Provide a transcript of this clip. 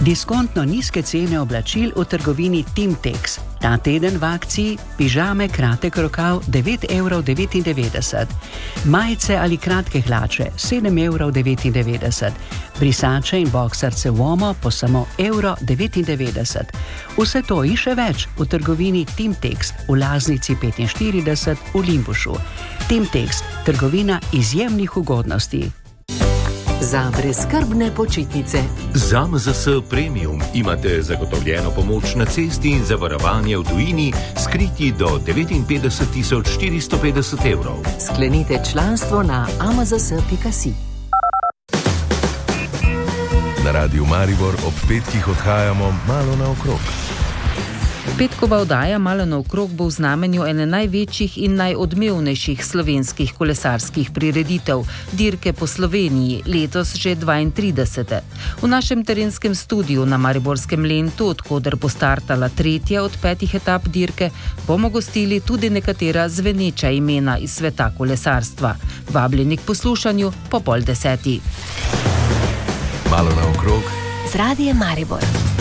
Diskontno nizke cene oblačil v trgovini Timtex. Ta teden v akciji pižame kratek rokav 9,99 €, majice ali kratke hlače 7,99 €, brisače in boksarce Uomo po samo 1,99 €. Vse to in še več v trgovini Timtex v Laznici 45 v Limbušu. Timtex, trgovina izjemnih ugodnosti. Za brezskrbne počitnice. Z AMZS Premium imate zagotovljeno pomoč na cesti in zavarovanje v tujini, skriti do 59.450 €. Sklenite članstvo na amzs.si. Na Radiu Maribor ob petkih odhajamo malo naokrog. Petkova oddaja Malo naokrog bo v znamenju ene največjih in najodmevnejših slovenskih kolesarskih prireditev, dirke po Sloveniji, letos že 32. V našem terenskem studiu na Mariborskem Lentu, odkoder bo startala tretja od 5 etap dirke, bomo gostili tudi nekatera zveneča imena iz sveta kolesarstva. Vabljeni k poslušanju po 9:30. Malo naokrog Z Radiem Maribor.